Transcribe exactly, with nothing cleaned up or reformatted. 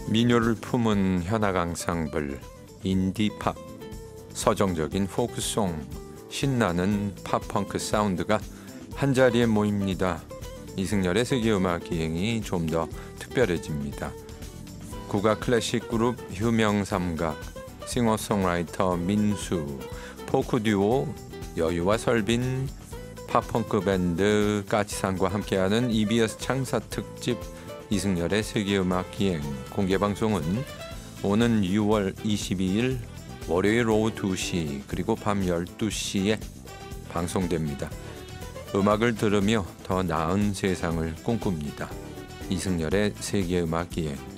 민요를 품은 현악 앙상블, 인디팝, 서정적인 포크송, 신나는 팝펑크 사운드가 한자리에 모입니다. 이승열의 세계음악 기행이 좀 더 특별해집니다. 국악 클래식 그룹 휴명삼각, 싱어송라이터 민수, 포크 듀오 여유와 설빈, 팝펑크 밴드 까치산과 함께하는 이비에스 창사 특집 이승열의 세계음악 기행 공개방송은 오는 유월 이십이일 월요일 오후 두 시 그리고 밤 열두 시에 방송됩니다. 음악을 들으며 더 나은 세상을 꿈꿉니다. 이승열의 세계음악 기행.